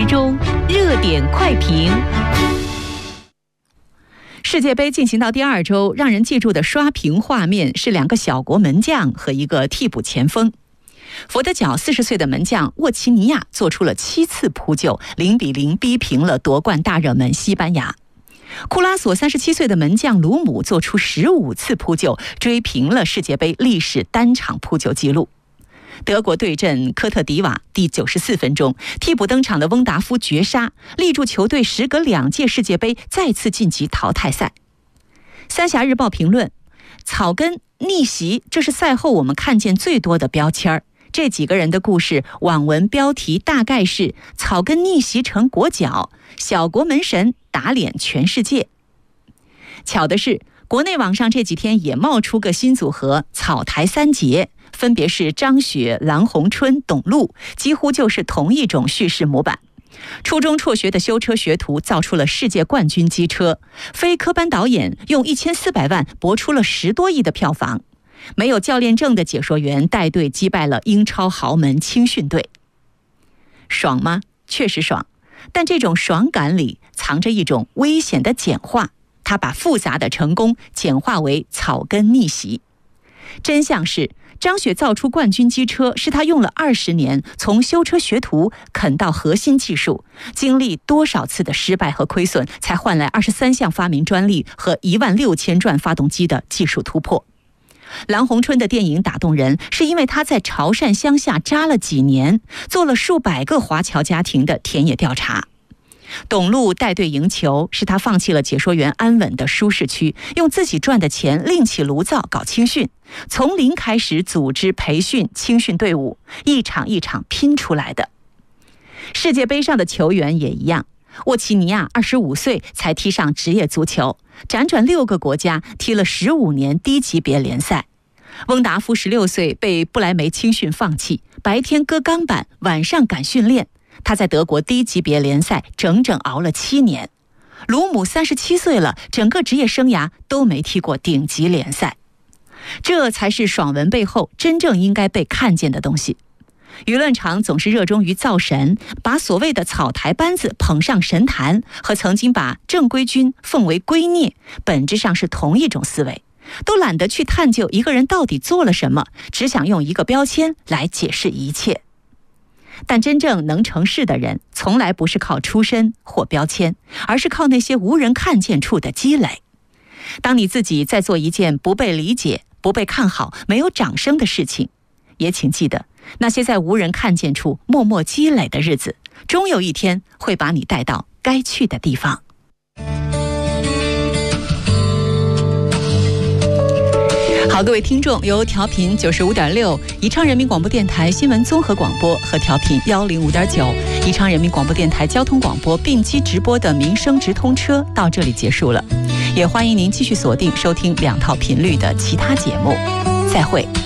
钟热点快评。世界杯进行到第2周，让人记住的刷屏画面是2个小国门将和一个替补前锋。佛得角40岁的门将沃齐尼亚做出了7次扑救，0-0逼平了夺冠大热门西班牙。库拉索37岁的门将鲁姆做出15次扑救，追平了世界杯历史单场扑救纪录。德国对阵科特迪瓦，第94分钟，替补登场的翁达夫绝杀，力助球队时隔2届世界杯再次晋级淘汰赛。三峡日报评论：草根逆袭，这是赛后我们看见最多的标签儿。这几个人的故事，网文标题大概是草根逆袭成国脚，小国门神打脸全世界。巧的是，国内网上这几天也冒出个新组合草台三杰，分别是张雪、郎红春、董路，几乎就是同一种叙事模板。初中辍学的修车学徒造出了世界冠军机车，非科班导演用1400万博出了10多亿的票房，没有教练证的解说员带队击败了英超豪门青训队。爽吗？确实爽，但这种爽感里藏着一种危险的简化，它把复杂的成功简化为草根逆袭。真相是，张雪造出冠军机车是他用了20年，从修车学徒啃到核心技术，经历多少次的失败和亏损，才换来23项发明专利和16000转发动机的技术突破。郎红春的电影打动人，是因为他在潮汕乡下扎了几年，做了数百个华侨家庭的田野调查。董路带队赢球，是他放弃了解说员安稳的舒适区，用自己赚的钱另起炉灶搞青训，从零开始组织培训青训队伍，一场一场拼出来的。世界杯上的球员也一样，沃齐尼亚25岁才踢上职业足球，辗转6个国家，踢了15年低级别联赛。翁达夫16岁被不莱梅青训放弃，白天割钢板，晚上赶训练。他在德国低级别联赛整整熬了7年。鲁姆37岁了，整个职业生涯都没踢过顶级联赛。这才是爽文背后真正应该被看见的东西。舆论场总是热衷于造神，把所谓的草台班子捧上神坛，和曾经把正规军奉为圭臬，本质上是同一种思维，都懒得去探究一个人到底做了什么，只想用一个标签来解释一切。但真正能成事的人，从来不是靠出身或标签，而是靠那些无人看见处的积累。当你自己在做一件不被理解、不被看好、没有掌声的事情，也请记得，那些在无人看见处默默积累的日子，终有一天会把你带到该去的地方。好，各位听众，由调频95.6宜昌人民广播电台新闻综合广播和调频105.9宜昌人民广播电台交通广播并机直播的民生直通车到这里结束了，也欢迎您继续锁定收听2套频率的其他节目。再会。